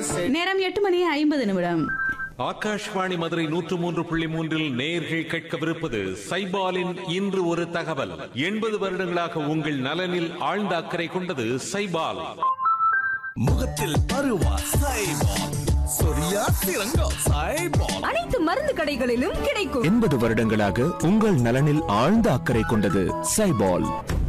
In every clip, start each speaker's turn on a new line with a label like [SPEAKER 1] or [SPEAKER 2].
[SPEAKER 1] நேரம் 8:50.
[SPEAKER 2] ஆகாஷ்வாணி மதுரை 103.3 நேயர்கள் கேட்கவிருப்பது சைபாலின் இன்று ஒரு தகவல். 80 வருடங்களாக உங்கள் நலனில் ஆழ்ந்த அக்கறை கொண்டது சைபால்.
[SPEAKER 3] முகத்தில் பருவா சைபால், சொரியா சிறங்கா சைபால்,
[SPEAKER 4] அனைத்து மருந்து கடைகளிலும் கிடைக்கும்.
[SPEAKER 5] 80 வருடங்களாக உங்கள் நலனில் ஆழ்ந்த அக்கறை கொண்டது சைபால்.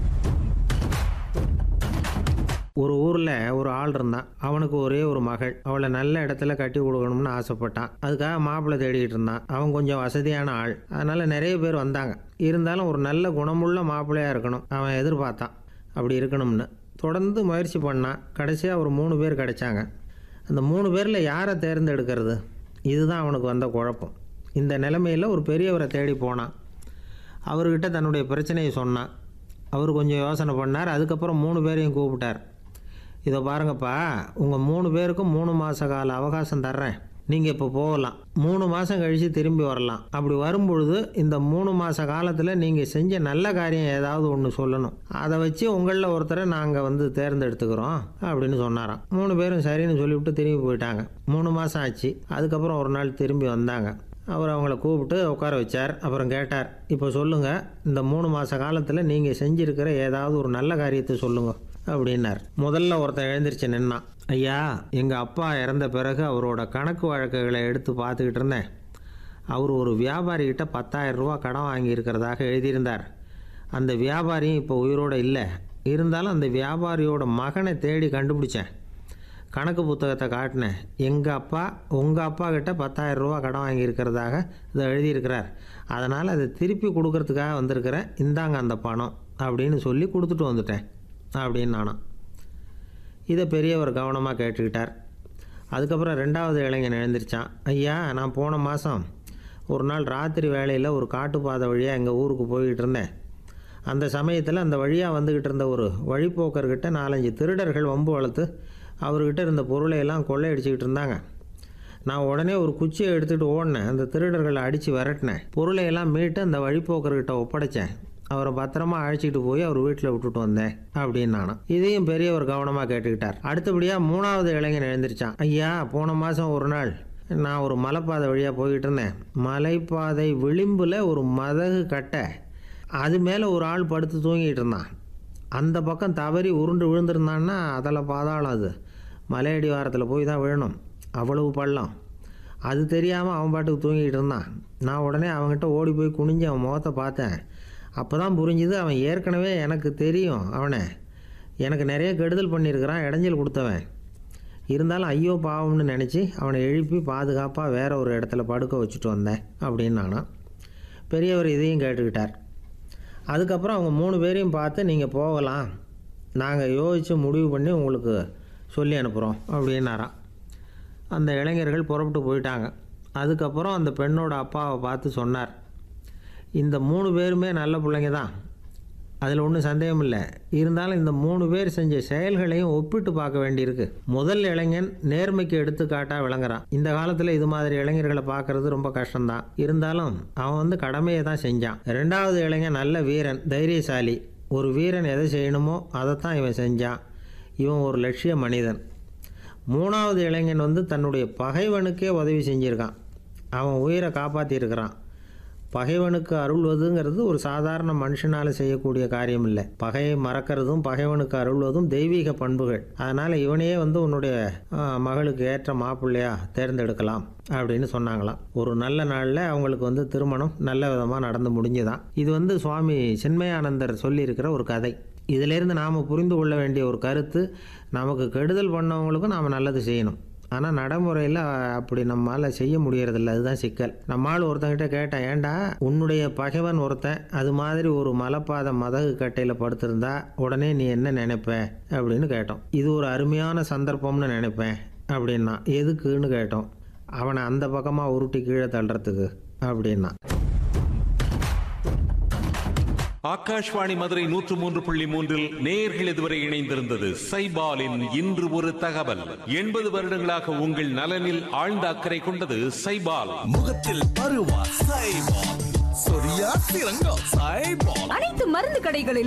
[SPEAKER 6] ஒரு ஊரில் ஒரு ஆள் இருந்தான். அவனுக்கு ஒரே ஒரு மகள். அவளை நல்ல இடத்துல கட்டி கொடுக்கணும்னு ஆசைப்பட்டான். அதுக்காக மாப்பிள்ளை தேடிக்கிட்டு இருந்தான். அவன் கொஞ்சம் வசதியான ஆள், அதனால் நிறைய பேர் வந்தாங்க. இருந்தாலும் ஒரு நல்ல குணமுள்ள மாப்பிள்ளையாக இருக்கணும் அவன் எதிர்பார்த்தான். அப்படி இருக்கணும்னு தொடர்ந்து முயற்சி பண்ணான். கடைசியாக ஒரு 3 பேர் கிடைச்சாங்க. அந்த 3 பேரில் யாரை தேர்ந்தெடுக்கிறது, இதுதான் அவனுக்கு வந்த குழப்பம். இந்த நிலைமையில் ஒரு பெரியவரை தேடி போனான். அவர்கிட்ட தன்னுடைய பிரச்சனையை சொன்னான். அவர் கொஞ்சம் யோசனை பண்ணார். அதுக்கப்புறம் 3 பேரையும் கூப்பிட்டார். இதை பாருங்கப்பா, உங்கள் 3 பேருக்கும் 3 மாத கால அவகாசம் தர்றேன். நீங்கள் இப்போ போகலாம். 3 மாதம் கழித்து திரும்பி வரலாம். அப்படி வரும்பொழுது இந்த 3 மாத காலத்தில் நீங்கள் செஞ்ச நல்ல காரியம் ஏதாவது ஒன்று சொல்லணும். அதை வச்சு உங்களில் ஒருத்தரை நாங்கள் தேர்ந்தெடுத்துக்கிறோம் அப்படின்னு சொன்னாராம். 3 பேரும் சரின்னு சொல்லிவிட்டு திரும்பி போயிட்டாங்க. 3 மாதம் ஆச்சு. அதுக்கப்புறம் ஒரு நாள் திரும்பி வந்தாங்க. அவர் அவங்கள கூப்பிட்டு உட்கார வச்சார். அப்புறம் கேட்டார், இப்போ சொல்லுங்கள், இந்த 3 மாத காலத்தில் நீங்கள் செஞ்சுருக்கிற ஏதாவது ஒரு நல்ல காரியத்தை சொல்லுங்கள் அப்படின்னார். முதல்ல ஒருத்தன் எழுந்திரிச்சு நின்னான். ஐயா, எங்கள் அப்பா இறந்த பிறகு அவரோட கணக்கு வழக்குகளை எடுத்து பார்த்துக்கிட்டு இருந்தேன். அவர் ஒரு வியாபாரிகிட்ட 10,000 ரூபா கடன் வாங்கியிருக்கிறதாக எழுதியிருந்தார். அந்த வியாபாரியும் இப்போ உயிரோடு இல்லை. இருந்தாலும் அந்த வியாபாரியோட மகனை தேடி கண்டுபிடிச்சேன். கணக்கு புத்தகத்தை காட்டினேன். எங்கள் அப்பா உங்கள் அப்பா கிட்ட 10,000 ரூபா கடன் வாங்கியிருக்கிறதாக இதை எழுதியிருக்கிறார். அதனால் அதை திருப்பி கொடுக்கறதுக்காக வந்திருக்கிறேன். இந்தாங்க அந்த பணம் அப்படின்னு சொல்லி கொடுத்துட்டு வந்துட்டேன் அப்படின்னு நானும். இதை பெரியவர் கவனமாக கேட்டுக்கிட்டார். அதுக்கப்புறம் 2வது இளைஞன் எழுந்திரிச்சான். ஐயா, நான் போன மாதம் ஒரு நாள் ராத்திரி வேளையில் ஒரு காட்டுப்பாதை வழியாக எங்கள் ஊருக்கு போய்கிட்டு இருந்தேன். அந்த சமயத்தில் அந்த வழியாக வந்துக்கிட்டு இருந்த ஒரு வழிப்போக்கர்கிட்ட 4-5 திருடர்கள் வம்பு வளர்த்து அவர்கிட்ட இருந்த பொருளையெல்லாம் கொள்ளையடிச்சிக்கிட்டு இருந்தாங்க. நான் உடனே ஒரு குச்சியை எடுத்துகிட்டு ஓடினேன். அந்த திருடர்களை அடித்து விரட்டினேன். பொருளையெல்லாம் மீட்டு அந்த வழிப்போக்கர்கிட்ட ஒப்படைச்சேன். அவரை பத்திரமா அழைச்சிட்டு போய் அவர் வீட்டில் விட்டுட்டு வந்தேன் அப்படின்னு நானும். இதையும் பெரியவர் கவனமாக கேட்டுக்கிட்டார். அடுத்தபடியாக 3வது இளைஞன் எழுந்திரிச்சான். ஐயா, போன மாதம் ஒரு நாள் நான் ஒரு மலைப்பாதை வழியாக போய்கிட்டு இருந்தேன். மலைப்பாதை விளிம்பில் ஒரு மதகு கட்டை, அது மேலே ஒரு ஆள் படுத்து தூங்கிட்டு இருந்தான். அந்த பக்கம் தவறி உருண்டு விழுந்திருந்தான்னா அதில் பாதாளம். அது மலையடி வாரத்தில் போய் தான் விழணும். அவ்வளவு பள்ளம். அது தெரியாமல் அவன் பாட்டுக்கு தூங்கிட்டு இருந்தான். நான் உடனே அவன்கிட்ட ஓடி போய் குனிஞ்சு அவன் முகத்தை பார்த்தேன். அப்போ தான் புரிஞ்சுது, அவன் ஏற்கனவே எனக்கு தெரியும். அவனை எனக்கு நிறைய கெடுதல் பண்ணியிருக்கிறான், இடைஞ்சல் கொடுத்தவன். இருந்தாலும் ஐயோ பாவம்னு நினச்சி அவனை எழுப்பி பாதுகாப்பாக வேறு ஒரு இடத்துல படுக்க வச்சுட்டு வந்தேன் அப்படின்னு நானும். பெரியவர் இதையும் கேட்டுக்கிட்டார். அதுக்கப்புறம் அவங்க 3 பேரையும் பார்த்து, நீங்கள் போகலாம், நாங்கள் யோசித்து முடிவு பண்ணி உங்களுக்கு சொல்லி அனுப்புகிறோம் அப்படின்னாராம். அந்த இளைஞர்கள் புறப்பட்டு போயிட்டாங்க. அதுக்கப்புறம் அந்த பெண்ணோட அப்பாவை பார்த்து சொன்னார், இந்த 3 பேருமே நல்ல பிள்ளைங்க தான், அதில் ஒன்றும் சந்தேகம் இல்லை. இருந்தாலும் இந்த 3 பேர் செஞ்ச செயல்களையும் ஒப்பிட்டு பார்க்க வேண்டியிருக்கு. முதல் இளைஞன் நேர்மைக்கு எடுத்துக்காட்டாக விளங்குறான். இந்த காலத்தில் இது மாதிரி இளைஞர்களை பார்க்கறது ரொம்ப கஷ்டம்தான். இருந்தாலும் அவன் கடமையை தான் செஞ்சான். 2வது இளைஞன் நல்ல வீரன், தைரியசாலி. ஒரு வீரன் எதை செய்யணுமோ அதைத்தான் இவன் செஞ்சான். இவன் ஒரு லட்சிய மனிதன். 3வது இளைஞன் தன்னுடைய பகைவனுக்கே உதவி செஞ்சுருக்கான். அவன் உயிரை காப்பாற்றியிருக்கிறான். பகைவனுக்கு அருள்வதுங்கிறது ஒரு சாதாரண மனுஷனால் செய்யக்கூடிய காரியம் இல்லை. பகையை மறக்கிறதும் பகைவனுக்கு அருள்வதும் தெய்வீக பண்புகள். அதனால் இவனையே உன்னுடைய மகளுக்கு ஏற்ற மாப்பிள்ளையா தேர்ந்தெடுக்கலாம் அப்படின்னு சொன்னாங்களாம். ஒரு நல்ல நாளில் அவங்களுக்கு திருமணம் நல்ல விதமாக நடந்து முடிஞ்சுதான். இது சுவாமி சின்மயானந்தர் சொல்லியிருக்கிற ஒரு கதை. இதிலேருந்து நாம் புரிந்து கொள்ள வேண்டிய ஒரு கருத்து, நமக்கு கெடுதல் பண்ணவங்களுக்கும் நாம் நல்லது செய்யணும். ஆனால் நடைமுறையில் அப்படி நம்மளால் செய்ய முடியறதில்ல. அதுதான் சிக்கல். நம்மால் ஒருத்தங்கிட்ட கேட்டேன், ஏண்டா உன்னுடைய பகைவன் ஒருத்தன் அது மாதிரி ஒரு மலைப்பாதை மதகு கட்டையில் படுத்திருந்தா உடனே நீ என்ன நினைப்ப அப்படின்னு கேட்டோம். இது ஒரு அருமையான சந்தர்ப்பம்னு நினைப்பேன் அப்படின்னா. எதுக்குன்னு கேட்டோம். அவனை அந்த பக்கமாக உருட்டி கீழே தள்ளுறதுக்கு அப்படின்னா.
[SPEAKER 2] ஆகாஷ்வாணி மதுரை 103.3 நேயர்கள் இதுவரை இணைந்திருந்தது சைபாலின் இன்று ஒரு தகவல். 80 வருடங்களாக உங்கள் நலனில் ஆழ்ந்த அக்கறை கொண்டது சைபால்.
[SPEAKER 3] முகத்தில் பருவா சைபால், சொரியா சிறங்கா சைபால்,
[SPEAKER 4] அனைத்து மருந்து கடைகளிலும்